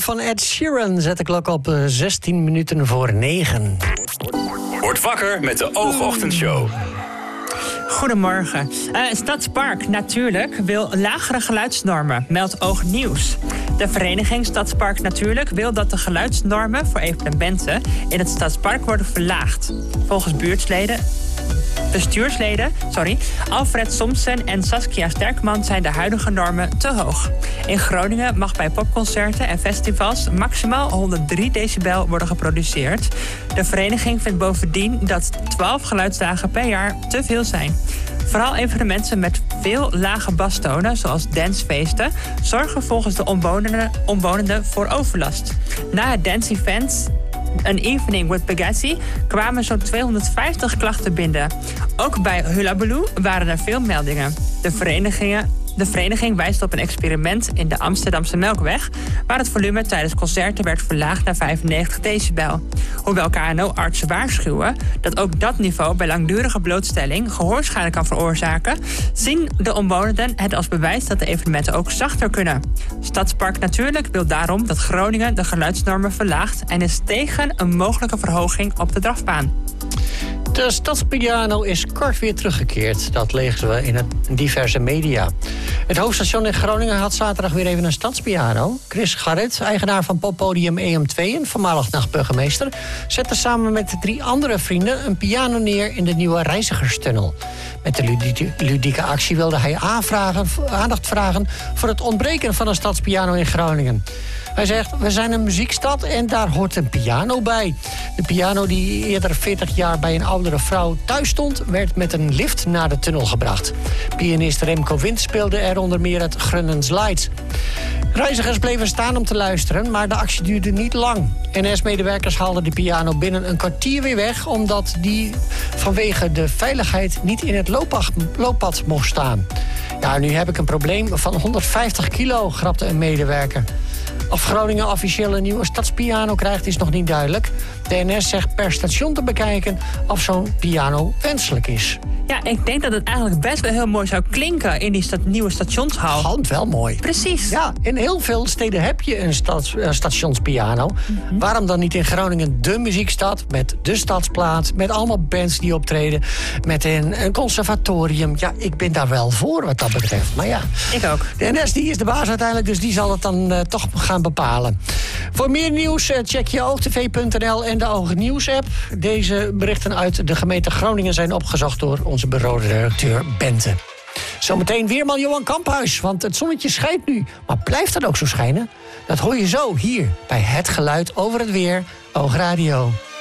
van Ed Sheeran zet de klok op 16 minuten voor 9. Word wakker met de Oogochtendshow. Goedemorgen. Stadspark Natuurlijk wil lagere geluidsnormen, meldt Oog Nieuws. De vereniging Stadspark Natuurlijk wil dat de geluidsnormen voor evenementen in het Stadspark worden verlaagd. Volgens bestuursleden Alfred Somsen en Saskia Sterkman zijn de huidige normen te hoog. In Groningen mag bij popconcerten en festivals maximaal 103 decibel worden geproduceerd. De vereniging vindt bovendien dat 12 geluidsdagen per jaar te veel zijn. Vooral evenementen met veel lage bastonen, zoals dancefeesten, zorgen volgens de omwonenden voor overlast. Na het dance-event An Evening with Bugatti kwamen zo'n 250 klachten binnen. Ook bij Hullabaloo waren er veel meldingen. De vereniging wijst op een experiment in de Amsterdamse Melkweg, waar het volume tijdens concerten werd verlaagd naar 95 decibel. Hoewel KNO-artsen waarschuwen dat ook dat niveau bij langdurige blootstelling gehoorschade kan veroorzaken, zien de omwonenden het als bewijs dat de evenementen ook zachter kunnen. Stadspark Natuurlijk wil daarom dat Groningen de geluidsnormen verlaagt en is tegen een mogelijke verhoging op de drafbaan. De Stadspiano is kort weer teruggekeerd. Dat lezen we in diverse media. Het hoofdstation in Groningen had zaterdag weer even een Stadspiano. Chris Garret, eigenaar van poppodium EM2 en voormalig nachtburgemeester, zette samen met 3 andere vrienden een piano neer in de nieuwe Reizigerstunnel. Met de ludieke actie wilde hij aandacht vragen voor het ontbreken van een Stadspiano in Groningen. Hij zegt, we zijn een muziekstad en daar hoort een piano bij. De piano die eerder 40 jaar bij een oudere vrouw thuis stond, werd met een lift naar de tunnel gebracht. Pianist Remco Wind speelde er onder meer het Grunnens Light. Reizigers bleven staan om te luisteren, maar de actie duurde niet lang. NS-medewerkers haalden de piano binnen een kwartier weer weg, omdat die vanwege de veiligheid niet in het looppad mocht staan. Ja, nu heb ik een probleem van 150 kilo, grapte een medewerker. Of Groningen officieel een nieuwe stadspiano krijgt, is nog niet duidelijk. De NS zegt per station te bekijken of zo'n piano wenselijk is. Ja, ik denk dat het eigenlijk best wel heel mooi zou klinken in die nieuwe stationshal. Hand wel mooi. Precies. Ja, in heel veel steden heb je een stationspiano. Mm-hmm. Waarom dan niet in Groningen de muziekstad met de stadsplaat, met allemaal bands die optreden, met een conservatorium. Ja, ik ben daar wel voor wat dat betreft. Maar ja, ik ook. De NS die is de baas uiteindelijk, dus die zal het dan toch gaan bepalen. Voor meer nieuws check je oogtv.nl en de Oog Nieuws app. Deze berichten uit de gemeente Groningen zijn opgezocht door onze bureau-redacteur Bente. Zometeen weerman Johan Kamphuis, want het zonnetje schijnt nu. Maar blijft dat ook zo schijnen? Dat hoor je zo hier bij Het Geluid over het Weer, Oogradio.